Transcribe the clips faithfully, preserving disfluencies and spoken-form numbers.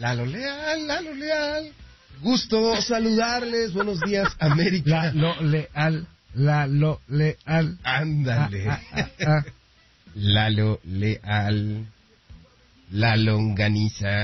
Lalo Leal, Lalo Leal. Gusto saludarles. Buenos días, América. Lalo Leal, Lalo Leal. Ándale. Ah, ah, ah, ah. Lalo Leal, la longaniza.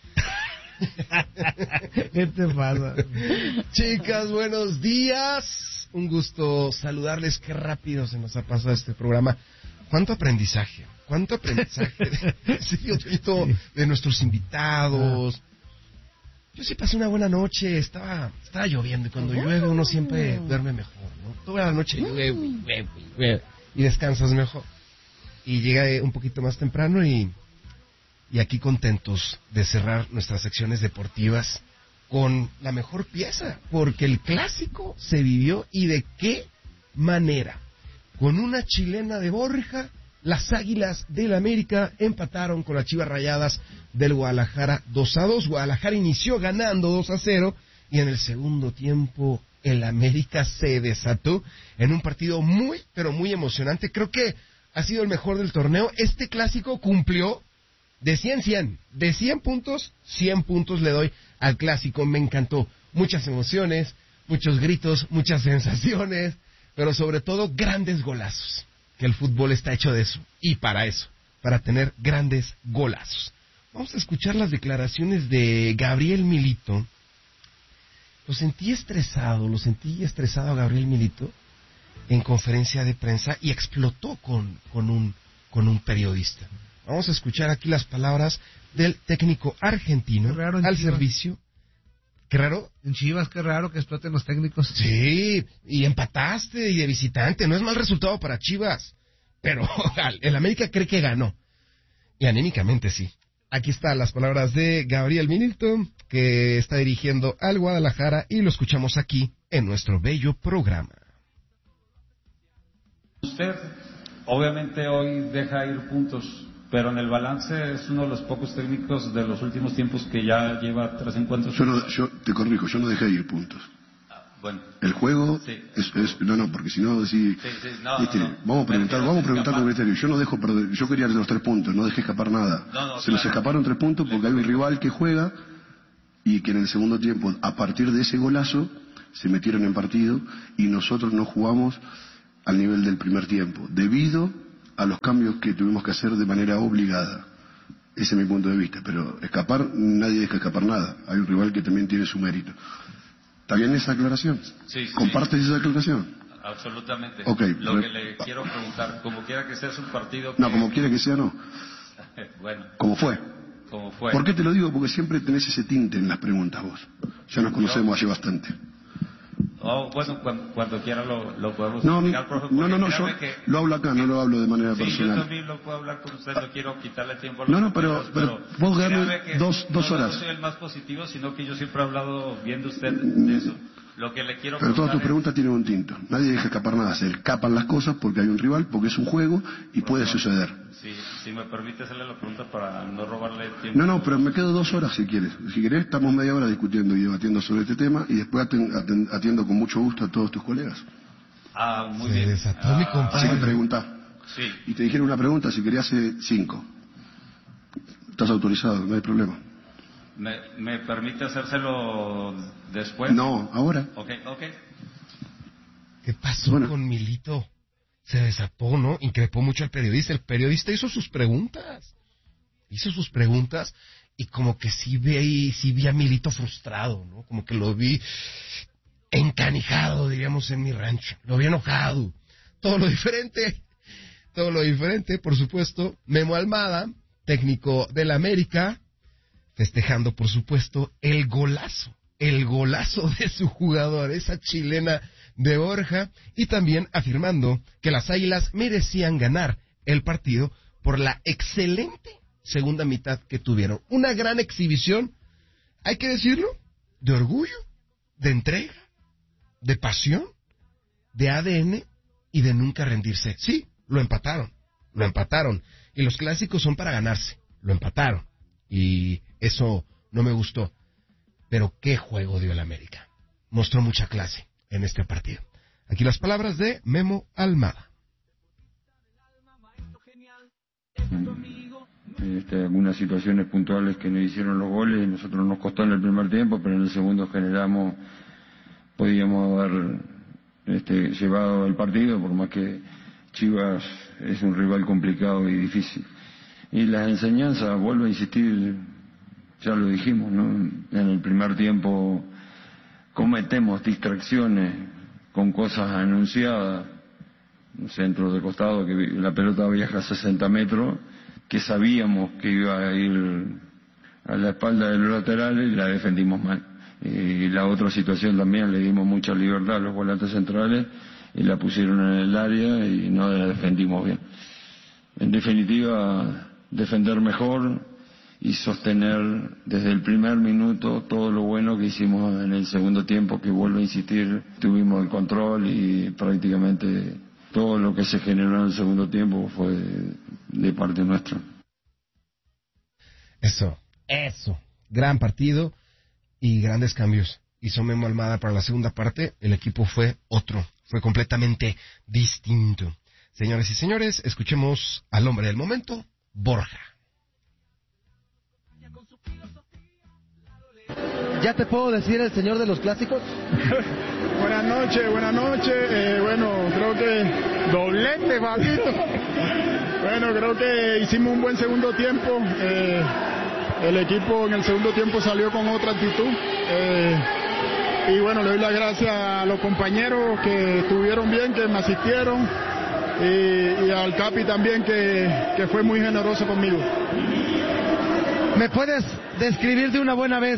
¿Qué te pasa? Chicas, buenos días. Un gusto saludarles. Qué rápido se nos ha pasado este programa. ¿Cuánto aprendizaje? ¿Cuánto aprendizaje? Sí, yo siento de nuestros invitados. Yo sí pasé una buena noche. Estaba estaba lloviendo y cuando llueve uno siempre duerme mejor, ¿no? Toda la noche llueve, llueve, llueve, y descansas mejor. Y llegué un poquito más temprano y, y aquí contentos de cerrar nuestras secciones deportivas con la mejor pieza, porque el clásico se vivió y de qué manera. Con una chilena de Borja, las Águilas del América empataron con las Chivas Rayadas del Guadalajara dos a dos. Guadalajara inició ganando dos a cero y en el segundo tiempo el América se desató en un partido muy, pero muy emocionante. Creo que ha sido el mejor del torneo. Este clásico cumplió de cien, cien. De cien puntos, cien puntos le doy al clásico. Me encantó. Muchas emociones, muchos gritos, muchas sensaciones, pero sobre todo grandes golazos. Que el fútbol está hecho de eso. Y para eso, para tener grandes golazos. Vamos a escuchar las declaraciones de Gabriel Milito. Lo sentí estresado, lo sentí estresado a Gabriel Milito en conferencia de prensa y explotó con, con, un, con un periodista. Vamos a escuchar aquí las palabras del técnico argentino raro, al Chivas. servicio. ¿Qué raro? En Chivas, qué raro que exploten los técnicos. Sí, y empataste y de visitante. No es mal resultado para Chivas. Pero el América cree que ganó. Y anímicamente sí. Aquí están las palabras de Gabriel Milito, que está dirigiendo al Guadalajara, y lo escuchamos aquí en nuestro bello programa. Usted obviamente hoy deja ir puntos, pero en el balance es uno de los pocos técnicos de los últimos tiempos que ya lleva tres encuentros. Yo, no, yo te corrijo, yo no dejé ir puntos. Ah, bueno. El juego Sí. es, es no no porque si no decís Sí, sí, no, ¿viste? no, no. vamos a preguntar Me vamos a refiero preguntar a con escapar. criterio. Yo no dejo perder, yo quería los tres puntos, no dejé escapar nada. No, no, se nos claro. escaparon tres puntos porque hay un rival que juega y que en el segundo tiempo, a partir de ese golazo, se metieron en partido y nosotros no jugamos al nivel del primer tiempo, debido a los cambios que tuvimos que hacer de manera obligada. Ese es mi punto de vista, pero escapar, nadie deja escapar nada. Hay un rival que también tiene su mérito. ¿Está bien esa aclaración? Sí, sí. ¿Compartes esa aclaración? Absolutamente. Ok, Lo pero- que le quiero preguntar, como quiera que sea, es un partido que... No, como quiera que sea, no. Bueno, Como fue. como fue. ¿Por qué te lo digo? Porque siempre tenés ese tinte en las preguntas vos. Ya nos conocemos hace bastante. Oh, bueno, cuando, cuando quiera lo, lo podemos No, explicar, profe, no, no, no, porque yo créame que- lo hablo acá, no lo hablo de manera Sí, yo personal. también lo puedo hablar con usted, no quiero quitarle tiempo a los No, no, pero- compañeros, pero vos ganás créame que dos- dos no, horas. No soy el más positivo, sino que yo siempre he hablado bien de usted de eso. Lo que le quiero Pero todas tus preguntar preguntas tienen un tinto. Nadie deja escapar nada. Se escapan las cosas porque hay un rival, porque es un juego y puede suceder. es, si, si me permite hacerle la pregunta para no robarle tiempo. No, no, pero me quedo dos horas si quieres. Si querés, estamos media hora discutiendo y debatiendo sobre este tema y después aten- aten- atiendo con mucho gusto a todos tus colegas. Ah, muy Se bien. desató Ah, mi compadre. Así que pregunta. Sí, Y te dijeron una pregunta, si querías hacer cinco. Estás autorizado, no hay problema. ¿me, me permite hacérselo después? No, ahora. Ok, ok. ¿Qué pasó Bueno. con Milito? Se desató, ¿no? Increpó mucho al periodista. El periodista hizo sus preguntas. Hizo sus preguntas y como que sí vi, sí vi a Milito frustrado, ¿no? Como que lo vi encanijado, diríamos en mi rancho. Lo vi enojado. Todo lo diferente. Todo lo diferente, por supuesto. Memo Almada, técnico del América, festejando, por supuesto, el golazo. El golazo de su jugador, esa chilena de Borja, y también afirmando que las Águilas merecían ganar el partido por la excelente segunda mitad que tuvieron. Una gran exhibición, hay que decirlo, de orgullo, de entrega, de pasión, de A D N y de nunca rendirse. Sí, lo empataron, lo empataron. Y los clásicos son para ganarse, lo empataron. Y eso no me gustó. Pero qué juego dio el América. Mostró mucha clase en este partido. Aquí las palabras de Memo Almada. este, algunas situaciones puntuales que nos hicieron los goles y nosotros nos costó en el primer tiempo, pero en el segundo generamos, podíamos haber este, llevado el partido, por más que Chivas es un rival complicado y difícil. Y las enseñanzas, vuelvo a insistir, ya lo dijimos, ¿no? En el primer tiempo cometemos distracciones con cosas anunciadas, centros de costado, que la pelota viaja a sesenta metros, que sabíamos que iba a ir a la espalda de los laterales y la defendimos mal. Y la otra situación también, le dimos mucha libertad a los volantes centrales y la pusieron en el área y no la defendimos bien. En definitiva, defender mejor y sostener desde el primer minuto todo lo bueno que hicimos en el segundo tiempo, que vuelvo a insistir, tuvimos el control y prácticamente todo lo que se generó en el segundo tiempo fue de, de parte nuestra. Eso, eso. Gran partido y grandes cambios. Hizo Memo Almada para la segunda parte. El equipo fue otro, fue completamente distinto. Señores y señores, escuchemos al hombre del momento, Borja. ¿Ya te puedo decir el señor de los clásicos? Buenas noches, buenas noches. Eh, bueno, creo que doblete, papito. Bueno, creo que hicimos un buen segundo tiempo. Eh, el equipo en el segundo tiempo salió con otra actitud. Eh, y bueno, le doy las gracias a los compañeros que estuvieron bien, que me asistieron. Y, y al Capi también, que, que fue muy generoso conmigo. ¿Me puedes describir de una buena vez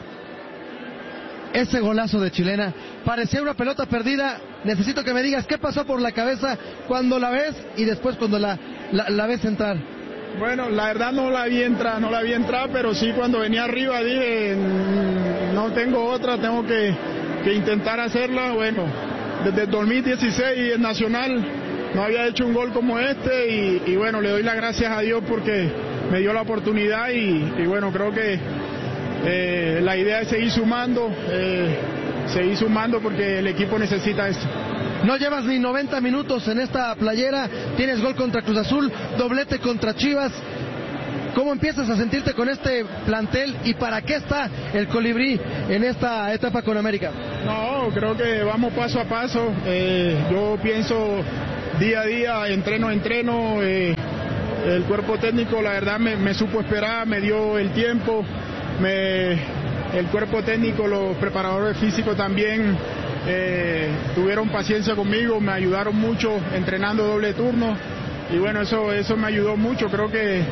ese golazo de chilena? Parecía una pelota perdida. Necesito que me digas qué pasó por la cabeza cuando la ves y después cuando la, la, la ves entrar. Bueno, la verdad no la vi entrar, no la vi entrar, pero sí cuando venía arriba dije, no tengo otra, tengo que, que intentar hacerla. Bueno, desde el dos mil dieciséis en Nacional no había hecho un gol como este y, y bueno, le doy las gracias a Dios porque me dio la oportunidad y, y bueno, creo que eh, la idea es seguir sumando, eh, seguir sumando porque el equipo necesita esto. No llevas ni noventa minutos en esta playera, tienes gol contra Cruz Azul, doblete contra Chivas. ¿Cómo empiezas a sentirte con este plantel y para qué está el Colibrí en esta etapa con América? No, creo que vamos paso a paso. Eh, yo pienso día a día, entreno a entreno. Eh, el cuerpo técnico, la verdad, me, me supo esperar, me dio el tiempo. Me, el cuerpo técnico, los preparadores físicos también eh, tuvieron paciencia conmigo, me ayudaron mucho entrenando doble turno. Y bueno, eso, eso me ayudó mucho. Creo que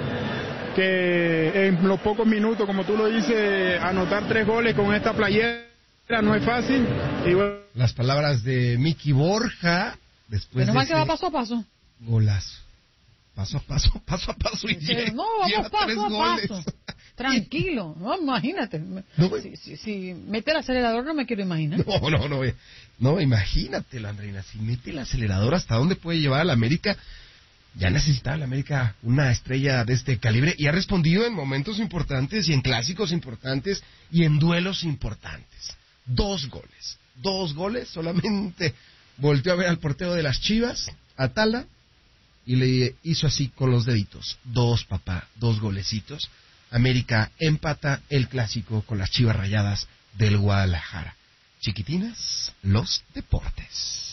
que en los pocos minutos, como tú lo dices, anotar tres goles con esta playera no es fácil. Y bueno, las palabras de Miki Borja después Pero de más que va paso a paso. Golazo. Paso a paso, paso a paso y Pero no, lleva vamos paso tres a goles. paso. Tranquilo, no, imagínate. No, si, si, si mete el acelerador no me quiero imaginar. No, no, no. No, imagínatelo, Andreina. Si mete el acelerador, ¿hasta dónde puede llevar a la América? Ya necesitaba la América una estrella de este calibre y ha respondido en momentos importantes y en clásicos importantes y en duelos importantes. Dos goles, dos goles, solamente volteó a ver al portero de las Chivas, Atala, y le hizo así con los deditos. Dos, papá, dos golecitos. América empata el clásico con las Chivas Rayadas del Guadalajara. Chiquitinas, los deportes.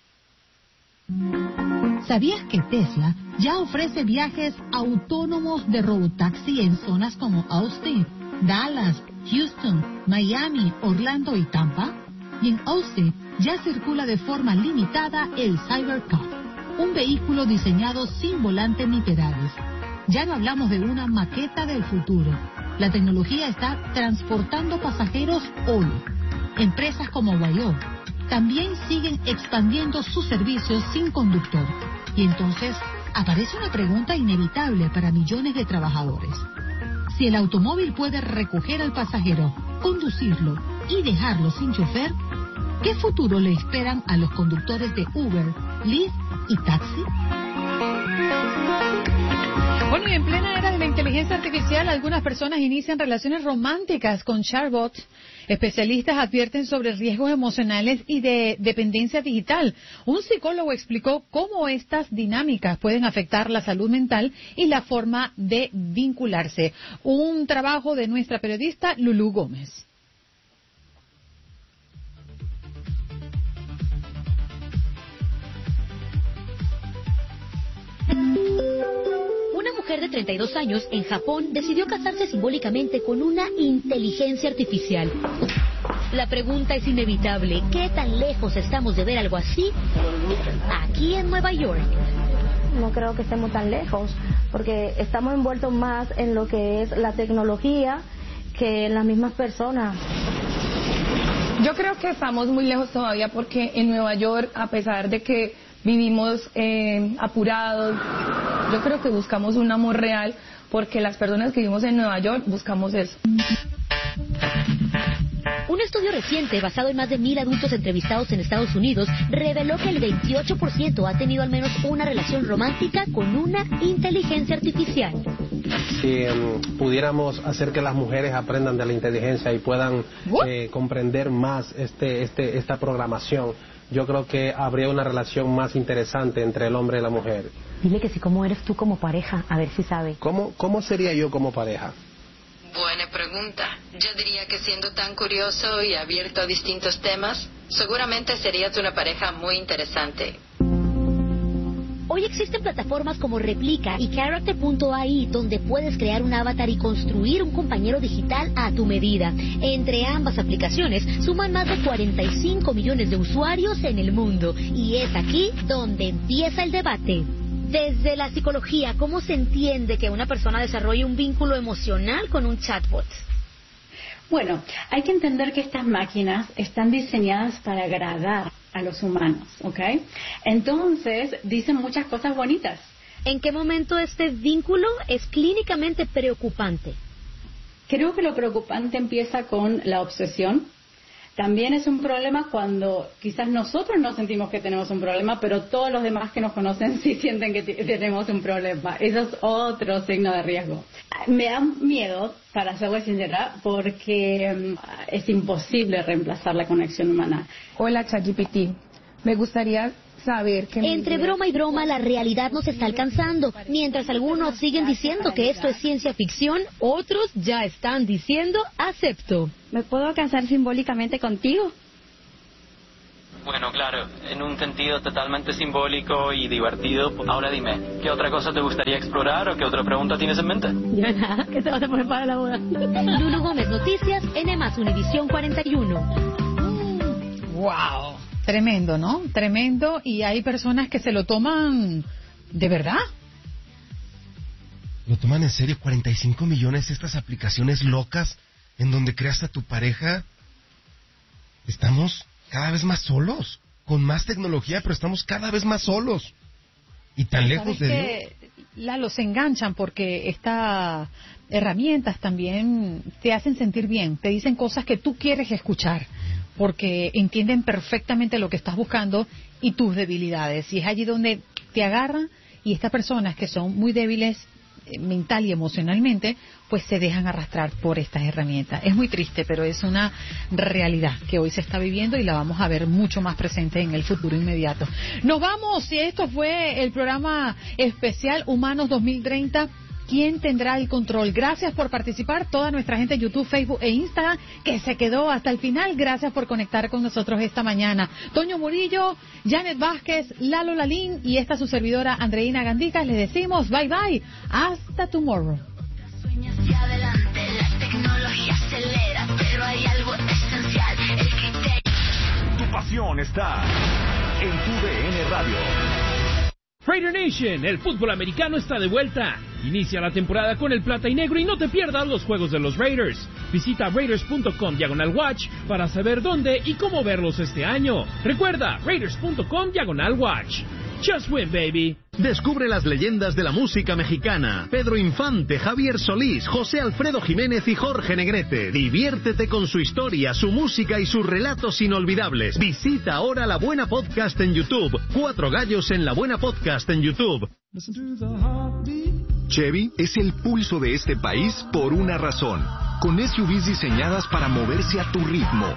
¿Sabías que Tesla ya ofrece viajes autónomos de robotaxi en zonas como Austin, Dallas, Houston, Miami, Orlando y Tampa? Y en Austin ya circula de forma limitada el Cybercar, un vehículo diseñado sin volante ni pedales. Ya no hablamos de una maqueta del futuro. La tecnología está transportando pasajeros hoy. Empresas como Waymo también siguen expandiendo sus servicios sin conductor. Y entonces aparece una pregunta inevitable para millones de trabajadores. Si el automóvil puede recoger al pasajero, conducirlo y dejarlo sin chofer, ¿qué futuro le esperan a los conductores de Uber, Lyft y taxi? Bueno, y en plena era de la inteligencia artificial, algunas personas inician relaciones románticas con chatbots. Especialistas advierten sobre riesgos emocionales y de dependencia digital. Un psicólogo explicó cómo estas dinámicas pueden afectar la salud mental y la forma de vincularse. Un trabajo de nuestra periodista Lulú Gómez. Una mujer de treinta y dos años en Japón decidió casarse simbólicamente con una inteligencia artificial. La pregunta es inevitable: ¿qué tan lejos estamos de ver algo así aquí en Nueva York? No creo que estemos tan lejos, porque estamos envueltos más en lo que es la tecnología que en las mismas personas. Yo creo que estamos muy lejos todavía, porque en Nueva York, a pesar de que vivimos eh, apurados, yo creo que buscamos un amor real, porque las personas que vivimos en Nueva York buscamos eso. Un estudio reciente basado en más de mil adultos entrevistados en Estados Unidos reveló que el veintiocho por ciento ha tenido al menos una relación romántica con una inteligencia artificial. Si um, pudiéramos hacer que las mujeres aprendan de la inteligencia y puedan eh, comprender más este, este, esta programación, yo creo que habría una relación más interesante entre el hombre y la mujer. Dile que sí, ¿cómo eres tú como pareja? A ver si sabe. ¿Cómo, cómo sería yo como pareja? Buena pregunta. Yo diría que siendo tan curioso y abierto a distintos temas, seguramente serías una pareja muy interesante. Hoy existen plataformas como Replica y Character punto a i donde puedes crear un avatar y construir un compañero digital a tu medida. Entre ambas aplicaciones suman más de cuarenta y cinco millones de usuarios en el mundo, y es aquí donde empieza el debate. Desde la psicología, ¿cómo se entiende que una persona desarrolle un vínculo emocional con un chatbot? Bueno, hay que entender que estas máquinas están diseñadas para agradar a los humanos, ¿ok? Entonces, dicen muchas cosas bonitas. ¿En qué momento este vínculo es clínicamente preocupante? Creo que lo preocupante empieza con la obsesión. También es un problema cuando quizás nosotros no sentimos que tenemos un problema, pero todos los demás que nos conocen sí sienten que t- tenemos un problema. Eso es otro signo de riesgo. Me da miedo, para serles sincera, porque um, es imposible reemplazar la conexión humana. Hola, ChatGPT. Me gustaría saber que... Entre broma y broma, la realidad nos está alcanzando. Mientras algunos siguen diciendo que esto es ciencia ficción, otros ya están diciendo acepto. ¿Me puedo casar simbólicamente contigo? Bueno, claro, en un sentido totalmente simbólico y divertido. Ahora dime, ¿qué otra cosa te gustaría explorar o qué otra pregunta tienes en mente? Ya nada, ¿qué te vas a poner para la boda? Lulú Gómez, Noticias, N más Univisión cuarenta y uno. ¡Wow! Tremendo, ¿no? Tremendo. Y hay personas que se lo toman de verdad. Lo toman en serio. cuarenta y cinco millones estas aplicaciones locas en donde creas a tu pareja. Estamos cada vez más solos, con más tecnología, pero estamos cada vez más solos y tan lejos de Dios. La los enganchan porque estas herramientas también te hacen sentir bien, te dicen cosas que tú quieres escuchar, porque entienden perfectamente lo que estás buscando y tus debilidades, y es allí donde te agarran, y estas personas que son muy débiles mental y emocionalmente, pues se dejan arrastrar por estas herramientas. Es muy triste, pero es una realidad que hoy se está viviendo y la vamos a ver mucho más presente en el futuro inmediato. Nos vamos, y esto fue el programa especial Humanos dos mil treinta. ¿Quién tendrá el control? Gracias por participar, toda nuestra gente en YouTube, Facebook e Instagram que se quedó hasta el final. Gracias por conectar con nosotros esta mañana. Toño Murillo, Janet Vázquez, Lalo Lalín y esta su servidora Andreina Gandicas. Les decimos bye bye. Hasta tomorrow. Sueñas hacia adelante, la tecnología acelera, pero hay algo esencial, el criterio. Tu pasión está en tu D N Radio. Raider Nation, el fútbol americano está de vuelta. Inicia la temporada con el plata y negro y no te pierdas los juegos de los Raiders. Visita raiders punto com diagonal watch para saber dónde y cómo verlos este año. Recuerda, raiders punto com diagonal watch. Just win, baby. Descubre las leyendas de la música mexicana. Pedro Infante, Javier Solís, José Alfredo Jiménez y Jorge Negrete. Diviértete con su historia, su música y sus relatos inolvidables. Visita ahora La Buena Podcast en YouTube. Cuatro gallos en La Buena Podcast en YouTube. Listen to the heartbeat. Chevy es el pulso de este país por una razón, con S U Vs diseñadas para moverse a tu ritmo.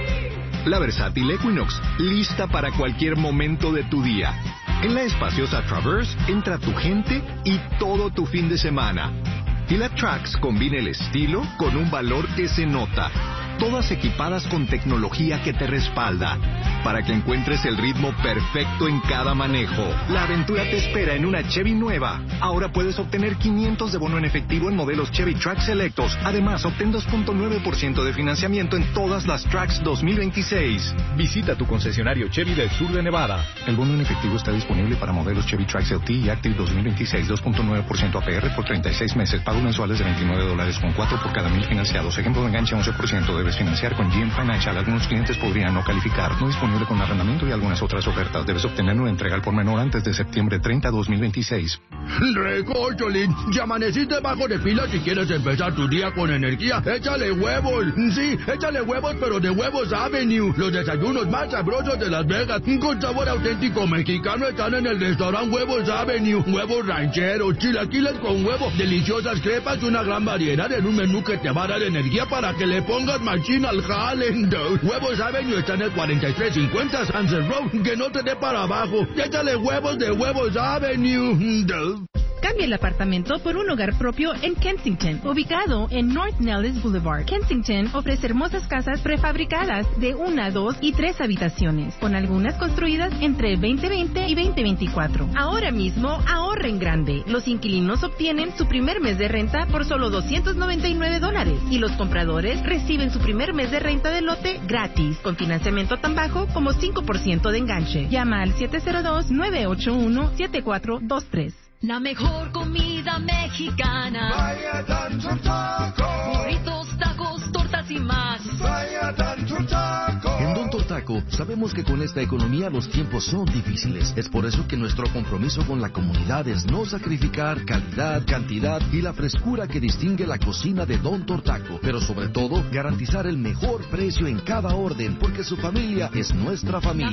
La versátil Equinox, lista para cualquier momento de tu día. En la espaciosa Traverse entra tu gente y todo tu fin de semana. Y la Trax combina el estilo con un valor que se nota. Todas equipadas con tecnología que te respalda, para que encuentres el ritmo perfecto en cada manejo. La aventura te espera en una Chevy nueva. Ahora puedes obtener quinientos de bono en efectivo en modelos Chevy Trax selectos. Además, obtén dos punto nueve por ciento de financiamiento en todas las Trax dos mil veintiséis. Visita tu concesionario Chevy del sur de Nevada. El bono en efectivo está disponible para modelos Chevy Trax L T y Active dos mil veintiséis, dos punto nueve por ciento A P R por treinta y seis meses. Pagos mensuales de veintinueve dólares con cuatro por cada mil financiados. Ejemplo de enganche once por ciento. Debes financiar con G M Financial. Algunos clientes podrían no calificar. No disponible con arrendamiento y algunas otras ofertas. Debes obtener una entrega al por menor antes de septiembre treinta, dos mil veintiséis. Recórcholín, ya amaneciste bajo de pila si quieres empezar tu día con energía. Échale huevos. Sí, échale huevos, pero de Huevos Avenue. Los desayunos más sabrosos de Las Vegas, con sabor auténtico mexicano, están en el restaurante Huevos Avenue. Huevos rancheros, chilaquiles con huevo, deliciosas crepas y una gran variedad en un menú que te va a dar energía para que le pongas machina al jalen. Huevos Avenue está en el cuarenta y tres cincuenta Sunset Road. Que no te dé para abajo. Échale huevos de Huevos Avenue. Cambia el apartamento por un hogar propio en Kensington, ubicado en North Nellis Boulevard. Kensington ofrece hermosas casas prefabricadas de una, dos y tres habitaciones, con algunas construidas entre veinte veinte y veinte veinticuatro. Ahora mismo ahorra en grande. Los inquilinos obtienen su primer mes de renta por solo doscientos noventa y nueve dólares y los compradores reciben su primer mes de renta de lote gratis, con financiamiento tan bajo como cinco por ciento de enganche. Llama al siete cero dos, nueve ocho uno, siete cuatro dos tres. La mejor comida mexicana. Vaya Tanto Taco. Burritos, tacos, tortas y más. Vaya Tanto Taco. En Don Tortaco sabemos que con esta economía los tiempos son difíciles. Es por eso que nuestro compromiso con la comunidad es no sacrificar calidad, cantidad y la frescura que distingue la cocina de Don Tortaco. Pero sobre todo, garantizar el mejor precio en cada orden, porque su familia es nuestra familia.